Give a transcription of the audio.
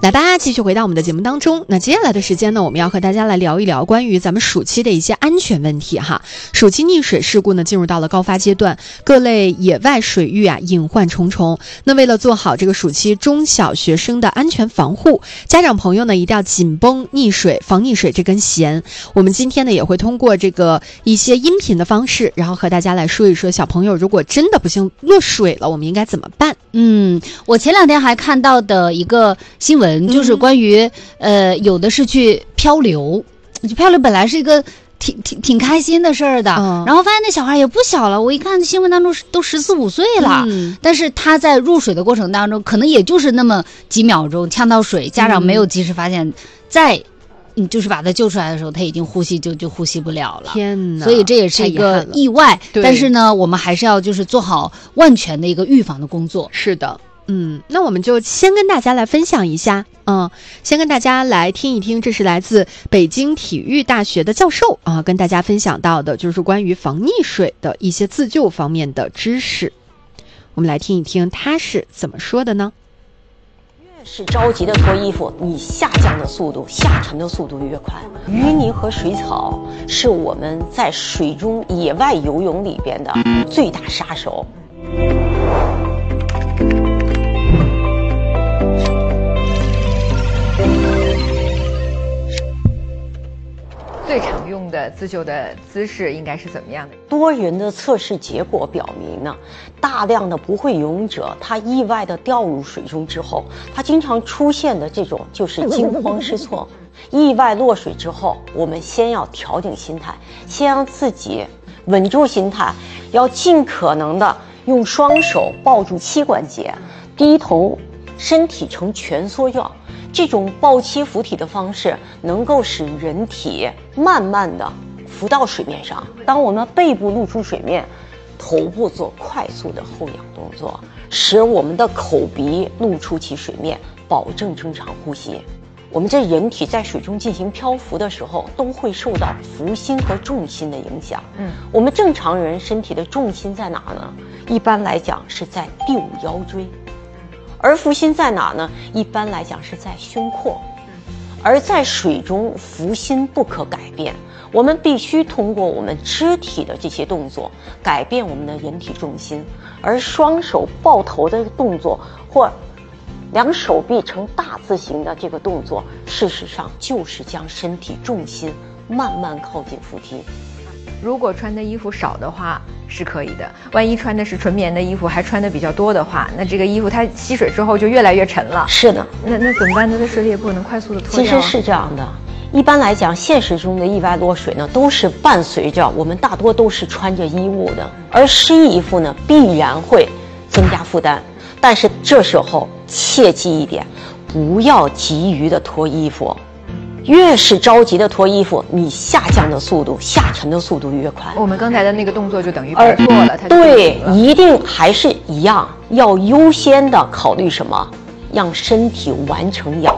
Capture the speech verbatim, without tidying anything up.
来吧，继续回到我们的节目当中。那接下来的时间呢，我们要和大家来聊一聊关于咱们暑期的一些安全问题哈。暑期溺水事故呢，进入到了高发阶段，各类野外水域啊隐患重重。那为了做好这个暑期中小学生的安全防护，家长朋友呢一定要紧绷溺水防溺水这根弦。我们今天呢也会通过这个一些音频的方式，然后和大家来说一说，小朋友如果真的不幸落水了，我们应该怎么办？ 嗯，我前两天还看到的一个新闻，就是关于、嗯、呃，有的是去漂流，就漂流本来是一个挺挺挺开心的事儿的、嗯，然后发现那小孩也不小了，我一看新闻当中都十四五岁了、嗯，但是他在入水的过程当中，可能也就是那么几秒钟呛到水，家长没有及时发现，嗯、在。嗯，就是把他救出来的时候，他已经呼吸就就呼吸不了了。 天哪！ 所以这也是一个意外。但是呢，我们还是要就是做好万全的一个预防的工作。 是的，嗯，那我们就先跟大家来分享一下，嗯，先跟大家来听一听，这是来自北京体育大学的教授啊，跟大家分享到的就是关于防溺水的一些自救方面的知识。我们来听一听他是怎么说的呢？ 是着急的脱衣服，你下降的速度、下沉的速度越快。淤泥和水草是我们在水中野外游泳里边的最大杀手。 最常用的自救的姿势应该是怎么样的？ 多人的测试结果表明呢，大量的不会游泳者，他意外的掉入水中之后，他经常出现的这种就是惊慌失措。意外落水之后，我们先要调整心态，先让自己稳住心态，要尽可能的用双手抱住膝关节，低头，身体呈蜷缩状。这种抱膝浮体的方式能够使人体慢慢的浮到水面上。当我们背部露出水面，头部做快速的后仰动作，使我们的口鼻露出其水面，保证正常呼吸。我们这人体在水中进行漂浮的时候，都会受到浮心和重心的影响。嗯，我们正常人身体的重心在哪呢？一般来讲是在第五腰椎。而浮心在哪呢？一般来讲是在胸廓。而在水中，浮心不可改变，我们必须通过我们肢体的这些动作改变我们的人体重心。而双手抱头的动作或两手臂呈大字形的这个动作，事实上就是将身体重心慢慢靠近腹肌。 如果穿的衣服少的话是可以的，万一穿的是纯棉的衣服，还穿的比较多的话，那这个衣服它吸水之后就越来越沉了。 是的， 那那怎么办呢？在水里也不能快速的脱掉。 其实是这样的，一般来讲，现实中的意外落水呢，都是伴随着我们大多都是穿着衣物的，而湿衣服呢必然会增加负担。但是这时候切记一点，不要急于的脱衣服。越是着急的脱衣服，你下降的速度、下沉的速度越快。 我们刚才的那个动作就等于白做了，它对，一定还是一样，要优先的考虑什么？让身体完成氧